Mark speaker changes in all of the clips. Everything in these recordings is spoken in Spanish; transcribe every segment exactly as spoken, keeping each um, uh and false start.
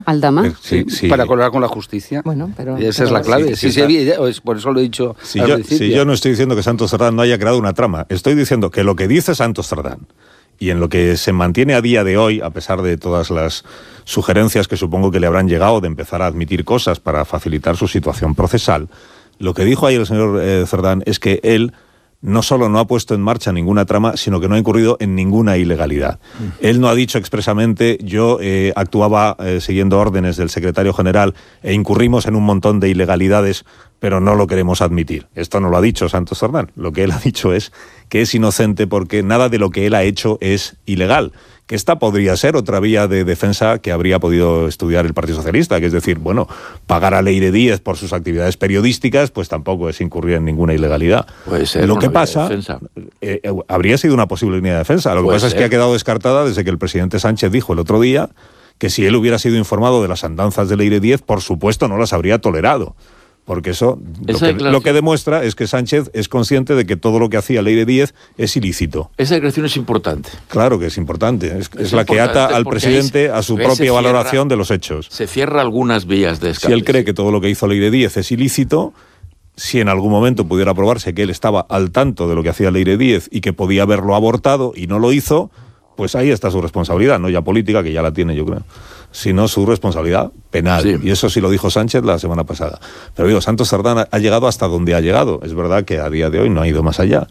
Speaker 1: Aldama.
Speaker 2: Eh, sí, sí.
Speaker 3: Para colaborar con la justicia.
Speaker 1: Bueno, pero...
Speaker 3: Y esa
Speaker 1: pero
Speaker 3: es la clave.
Speaker 2: sí,
Speaker 3: Sí,
Speaker 2: sí,
Speaker 3: sí, sí, por eso lo he dicho
Speaker 2: Si
Speaker 3: al
Speaker 2: yo,
Speaker 3: principio.
Speaker 2: si yo no estoy diciendo que Santos Cerdán no haya creado una trama, estoy diciendo que lo que dice Santos Cerdán y en lo que se mantiene a día de hoy, a pesar de todas las sugerencias que supongo que le habrán llegado de empezar a admitir cosas para facilitar su situación procesal, lo que dijo ahí el señor eh, Cerdán es que él no solo no ha puesto en marcha ninguna trama, sino que no ha incurrido en ninguna ilegalidad. Mm. Él no ha dicho expresamente, yo eh, actuaba eh, siguiendo órdenes del secretario general e incurrimos en un montón de ilegalidades, pero no lo queremos admitir. Esto no lo ha dicho Santos Cerdán. Lo que él ha dicho es que es inocente porque nada de lo que él ha hecho es ilegal. Que esta podría ser otra vía de defensa que habría podido estudiar el Partido Socialista, que es decir, bueno, pagar a Leire Díez por sus actividades periodísticas, pues tampoco es incurrir en ninguna ilegalidad.
Speaker 4: Puede ser.
Speaker 2: Lo que pasa, eh, eh, habría sido una posible línea de defensa. Lo que pasa ser. es que ha quedado descartada desde que el presidente Sánchez dijo el otro día que si él hubiera sido informado de las andanzas de Leire Díez, por supuesto no las habría tolerado. Porque eso lo que, lo que demuestra es que Sánchez es consciente de que todo lo que hacía Leire Díez es ilícito.
Speaker 4: Esa declaración es importante.
Speaker 2: Claro que es importante. Es, es, es la
Speaker 4: importante
Speaker 2: que ata al presidente
Speaker 4: ahí,
Speaker 2: a su propia cierra, valoración de los hechos.
Speaker 4: Se cierra algunas vías de escape.
Speaker 2: Si él cree que todo lo que hizo Leire Díez es ilícito, si en algún momento pudiera probarse que él estaba al tanto de lo que hacía Leire Díez y que podía haberlo abortado y no lo hizo, pues ahí está su responsabilidad, no ya política, que ya la tiene, yo creo, sino su responsabilidad penal. Sí. Y eso sí lo dijo Sánchez la semana pasada. Pero digo, Santos Cerdán ha llegado hasta donde ha llegado. Es verdad que a día de hoy no ha ido más allá,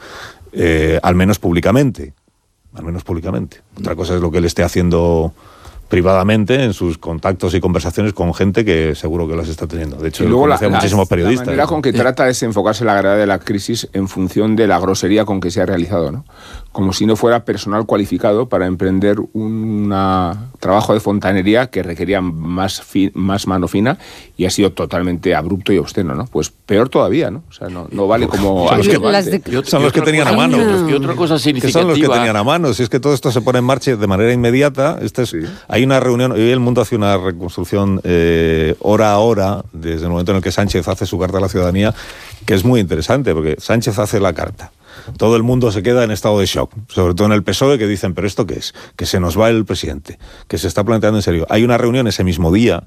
Speaker 2: eh, al menos públicamente. Al menos públicamente. Otra cosa es lo que él esté haciendo privadamente en sus contactos y conversaciones con gente que seguro que las está teniendo. De hecho,
Speaker 3: y luego
Speaker 2: conoce
Speaker 3: la,
Speaker 2: a muchísimos periodistas.
Speaker 3: La manera con que trata es enfocarse la gravedad de la crisis en función de la grosería con que se ha realizado, ¿no? Como si no fuera personal cualificado para emprender un trabajo de fontanería que requería más, fi, más mano fina y ha sido totalmente abrupto y obsceno, ¿no? Pues peor todavía, ¿no? O sea, no, no vale como...
Speaker 2: Son los que, de... son los que tenían a mano.
Speaker 4: Y otra cosa significativa...
Speaker 2: Que son los que tenían a mano. Si es que todo esto se pone en marcha de manera inmediata. Este es, sí. Hay una reunión, hoy el mundo hace una reconstrucción eh, hora a hora, desde el momento en el que Sánchez hace su carta a la ciudadanía, que es muy interesante, porque Sánchez hace la carta. Todo el mundo se queda en estado de shock, sobre todo en el P S O E, que dicen, ¿pero esto qué es? Que se nos va el presidente, que se está planteando en serio. Hay una reunión ese mismo día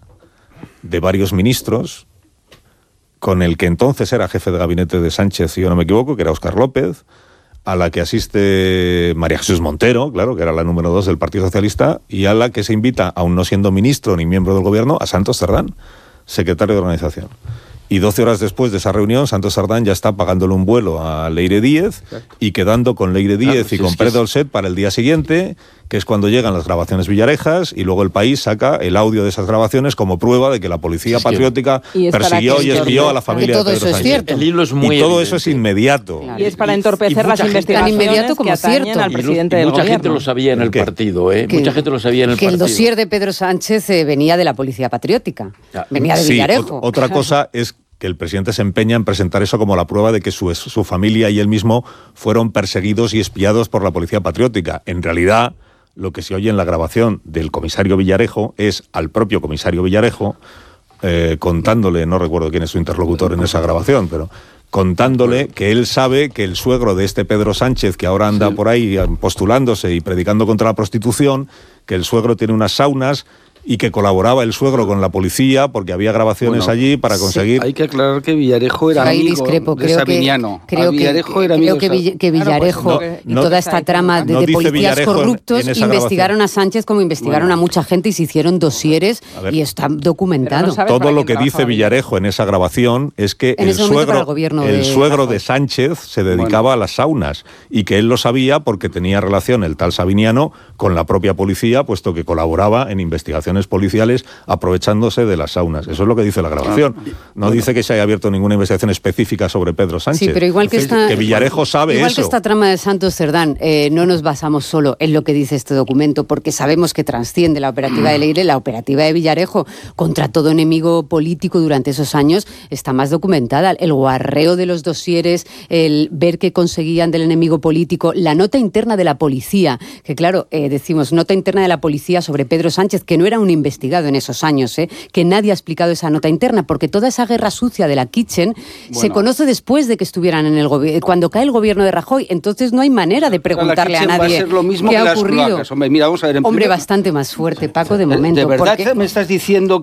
Speaker 2: de varios ministros, con el que entonces era jefe de gabinete de Sánchez, si yo no me equivoco, que era Óscar López, a la que asiste María Jesús Montero, claro, que era la número dos del Partido Socialista, y a la que se invita, aún no siendo ministro ni miembro del gobierno, a Santos Cerdán, secretario de organización. Y doce horas después de esa reunión, Santos Cerdán ya está pagándole un vuelo a Leire Díez Exacto. y quedando con Leire Díez claro, y con Pérez Dolcet para el día siguiente, que es cuando llegan las grabaciones Villarejas, y luego el País saca el audio de esas grabaciones como prueba de que la policía es patriótica y persiguió y espió a la familia
Speaker 1: todo
Speaker 2: de Pedro
Speaker 1: eso
Speaker 2: Sánchez.
Speaker 1: Es cierto.
Speaker 4: El hilo es muy
Speaker 2: y todo
Speaker 4: evidente.
Speaker 2: eso es inmediato.
Speaker 5: Claro. Y es para entorpecer las investigaciones
Speaker 1: tan inmediato como
Speaker 5: que atañen
Speaker 1: cierto.
Speaker 5: al presidente
Speaker 4: y
Speaker 5: del
Speaker 4: mucha
Speaker 5: gobierno.
Speaker 4: gente lo sabía en el
Speaker 2: ¿Qué?
Speaker 4: partido, ¿eh?
Speaker 1: Que,
Speaker 4: mucha gente lo sabía en el
Speaker 1: que
Speaker 4: partido.
Speaker 1: Que el dossier de Pedro Sánchez eh, venía de la policía patriótica,
Speaker 4: ya.
Speaker 1: venía de
Speaker 2: sí,
Speaker 1: Villarejo.
Speaker 2: Ot- otra cosa es que el presidente se empeña en presentar eso como la prueba de que su, su familia y él mismo fueron perseguidos y espiados por la policía patriótica. En realidad, lo que se oye en la grabación del comisario Villarejo es al propio comisario Villarejo eh, contándole, no recuerdo quién es su interlocutor en esa grabación, pero contándole que él sabe que el suegro de este Pedro Sánchez, que ahora anda sí. por ahí postulándose y predicando contra la prostitución, que el suegro tiene unas saunas y que colaboraba el suegro con la policía porque había grabaciones bueno, allí para conseguir...
Speaker 3: Sí, hay que aclarar que Villarejo era
Speaker 1: Ahí
Speaker 3: amigo
Speaker 1: discrepo.
Speaker 3: de
Speaker 1: creo
Speaker 3: Sabiniano.
Speaker 1: Que, creo
Speaker 3: Villarejo
Speaker 1: que,
Speaker 3: era
Speaker 1: creo
Speaker 3: amigo
Speaker 1: que, Vill- que Villarejo
Speaker 3: claro, pues,
Speaker 1: y
Speaker 2: no,
Speaker 1: toda
Speaker 2: no,
Speaker 1: esta trama de,
Speaker 2: no
Speaker 1: de policías
Speaker 2: Villarejo
Speaker 1: corruptos
Speaker 2: en, en
Speaker 1: investigaron a Sánchez como investigaron bueno. a mucha gente y se hicieron dosieres y está documentado.
Speaker 2: No todo lo que dice Villarejo en esa grabación es que
Speaker 1: en
Speaker 2: el suegro,
Speaker 1: el,
Speaker 2: el
Speaker 1: de
Speaker 2: suegro de Sánchez se dedicaba bueno. a las saunas y que él lo sabía porque tenía relación el tal Sabiniano con la propia policía, puesto que colaboraba en investigaciones policiales aprovechándose de las saunas. Eso es lo que dice la grabación. No bueno. dice que se haya abierto ninguna investigación específica sobre Pedro Sánchez.
Speaker 1: Sí, pero igual que, esta,
Speaker 2: que Villarejo sabe
Speaker 1: igual
Speaker 2: eso.
Speaker 1: que esta trama de Santos Cerdán, eh, no nos basamos solo en lo que dice este documento, porque sabemos que trasciende la operativa de Leire, la operativa de Villarejo contra todo enemigo político durante esos años está más documentada. El guarreo de los dosieres, el ver qué conseguían del enemigo político, la nota interna de la policía, que claro, eh, decimos nota interna de la policía sobre Pedro Sánchez, que no era un investigado en esos años, ¿eh? Que nadie ha explicado esa nota interna, porque toda esa guerra sucia de la Kitchen bueno, se conoce después de que estuvieran en el gobierno, cuando cae el gobierno de Rajoy, entonces no hay manera de preguntarle a nadie
Speaker 6: va a ser lo mismo
Speaker 1: qué
Speaker 6: que
Speaker 1: ha
Speaker 6: las
Speaker 1: ocurrido.
Speaker 6: cloacas. Hombre, mira, vamos a ver,
Speaker 1: Hombre,
Speaker 6: primer...
Speaker 1: bastante más fuerte, Paco, de momento.
Speaker 6: ¿De verdad
Speaker 1: porque...
Speaker 6: me estás diciendo